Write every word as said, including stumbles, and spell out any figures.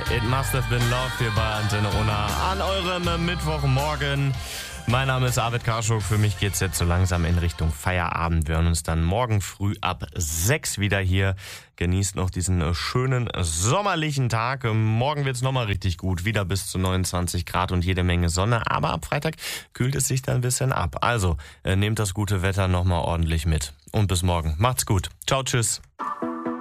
It Must Have Been Love hier bei Antenne Unna an eurem Mittwochmorgen. Mein Name ist Arvid Karschuk. Für mich geht's jetzt so langsam in Richtung Feierabend. Wir hören uns dann morgen früh ab sechs wieder hier. Genießt noch diesen schönen sommerlichen Tag. Morgen wird's nochmal richtig gut. Wieder bis zu neunundzwanzig Grad und jede Menge Sonne. Aber ab Freitag kühlt es sich dann ein bisschen ab. Also, nehmt das gute Wetter nochmal ordentlich mit. Und bis morgen. Macht's gut. Ciao, tschüss.